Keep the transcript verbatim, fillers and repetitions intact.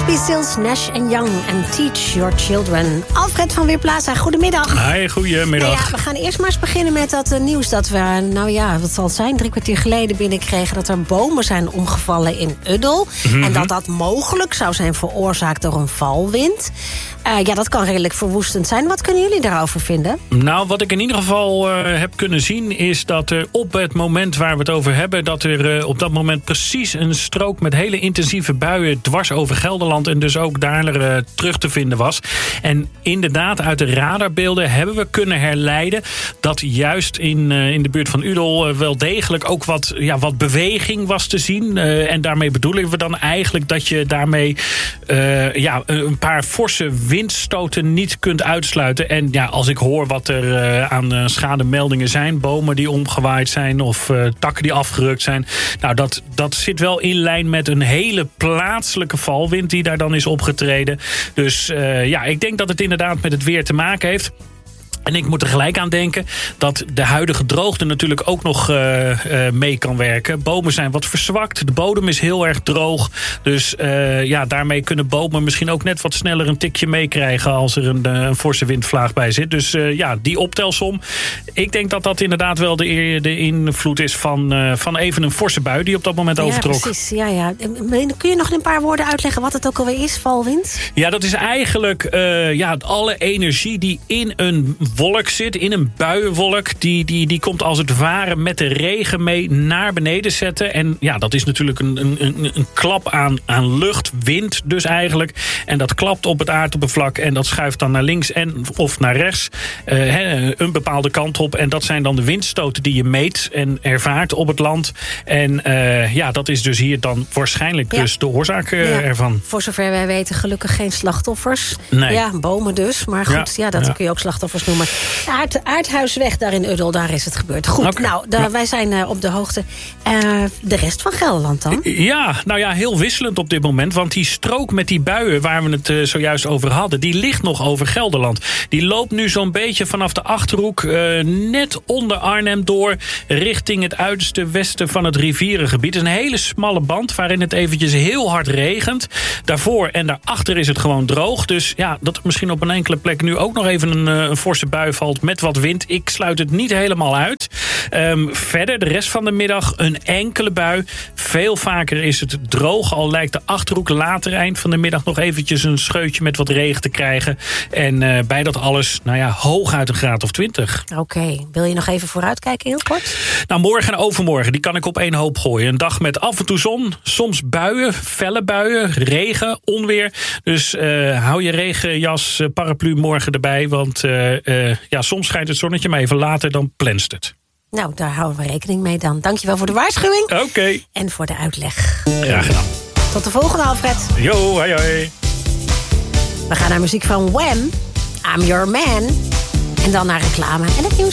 Crosby, Stills, Nash en Young en Teach Your Children. Alfred van Weerplaza, goedemiddag. Hi, goedemiddag. Nou ja, we gaan eerst maar eens beginnen met dat uh, nieuws dat we, nou ja, wat zal het zijn, drie kwartier geleden binnenkregen dat er bomen zijn omgevallen in Uddel. Mm-hmm. En dat dat mogelijk zou zijn veroorzaakt door een valwind. Uh, ja, dat kan redelijk verwoestend zijn. Wat kunnen jullie daarover vinden? Nou, wat ik in ieder geval uh, heb kunnen zien is dat er op het moment waar we het over hebben, dat er uh, op dat moment precies een strook met hele intensieve buien dwars over Gelderland en dus ook daar uh, terug te vinden was. En inderdaad, uit de radarbeelden hebben we kunnen herleiden dat juist in, uh, in de buurt van Uddel uh, wel degelijk ook wat, ja, wat beweging was te zien. Uh, en daarmee bedoelen we dan eigenlijk dat je daarmee uh, ja, een paar forse windstoten niet kunt uitsluiten. En ja, als ik hoor wat er uh, aan uh, schademeldingen zijn, bomen die omgewaaid zijn of uh, takken die afgerukt zijn, nou dat, dat zit wel in lijn met een hele plaatselijke valwind die daar dan is opgetreden. Dus uh, ja, ik denk dat het inderdaad met het weer te maken heeft. En ik moet er gelijk aan denken dat de huidige droogte natuurlijk ook nog uh, uh, mee kan werken. Bomen zijn wat verzwakt, de bodem is heel erg droog. Dus uh, ja, daarmee kunnen bomen misschien ook net wat sneller een tikje meekrijgen als er een, een forse windvlaag bij zit. Dus uh, ja, die optelsom. Ik denk dat dat inderdaad wel de, de invloed is van, uh, van even een forse bui die op dat moment overtrok. Ja, precies. Ja, ja. Kun je nog in een paar woorden uitleggen wat het ook alweer is, valwind? Ja, dat is eigenlijk uh, ja, alle energie die in een wolk zit, in een buienwolk, die, die, die komt als het ware met de regen mee naar beneden zetten. En ja, dat is natuurlijk een, een, een klap aan, aan lucht, wind dus eigenlijk. En dat klapt op het aardoppervlak en dat schuift dan naar links en of naar rechts uh, een bepaalde kant op. En dat zijn dan de windstoten die je meet en ervaart op het land. En uh, ja, dat is dus hier dan waarschijnlijk ja. dus de oorzaak uh, ja. ervan. Voor zover wij weten gelukkig geen slachtoffers. Nee. Ja, bomen dus. Maar goed, ja, ja dat ja. kun je ook slachtoffers noemen. Aard, Aardhuisweg daar in Uddel, daar is het gebeurd. Goed, okay. nou, de, ja. wij zijn uh, op de hoogte. Uh, de rest van Gelderland dan? Ja, nou ja, heel wisselend op dit moment. Want die strook met die buien waar we het uh, zojuist over hadden, die ligt nog over Gelderland. Die loopt nu zo'n beetje vanaf de Achterhoek, uh, net onder Arnhem door, richting het uiterste westen van het rivierengebied. Het is een hele smalle band waarin het eventjes heel hard regent. Daarvoor en daarachter is het gewoon droog. Dus ja, dat er misschien op een enkele plek nu ook nog even een, een forse bui valt met wat wind. Ik sluit het niet helemaal uit. Um, verder, de rest van de middag een enkele bui. Veel vaker is het droog. Al lijkt de Achterhoek later eind van de middag nog eventjes een scheutje met wat regen te krijgen. En uh, bij dat alles, nou ja, hooguit een graad of twintig. Oké, okay. Wil je nog even vooruitkijken, heel kort? Nou, morgen en overmorgen, die kan ik op één hoop gooien. Een dag met af en toe zon, soms buien, felle buien, regen, onweer. Dus uh, hou je regenjas, paraplu morgen erbij, want uh, uh, ja, soms schijnt het zonnetje, maar even later dan plenst het. Nou, daar houden we rekening mee dan. Dankjewel voor de waarschuwing. Oké. Okay. En voor de uitleg. Graag gedaan. Tot de volgende, Alfred. Yo, hoi hoi. We gaan naar muziek van Wham! I'm Your Man. En dan naar reclame en het nieuws.